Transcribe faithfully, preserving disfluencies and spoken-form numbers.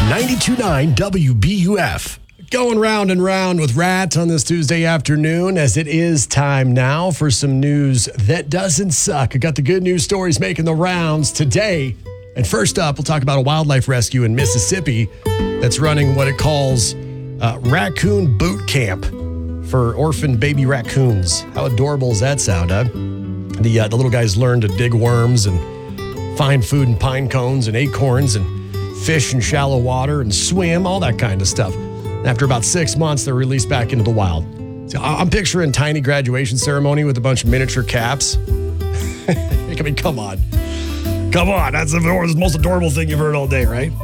ninety-two point nine W B U F. Going round and round with Rat on this Tuesday afternoon, as it is time now for some news that doesn't suck. I got the good news stories making the rounds today. And first up, we'll talk about a wildlife rescue in Mississippi that's running what it calls uh, Raccoon Boot Camp for orphan baby raccoons. How adorable does that sound, huh? The, uh, the little guys learn to dig worms and find food in pine cones and acorns and fish in shallow water and swim, all that kind of stuff. After about six months, they're released back into the wild. So I'm picturing tiny graduation ceremony with a bunch of miniature caps. I mean, come on. Come on. That's the most adorable thing you've heard all day, right?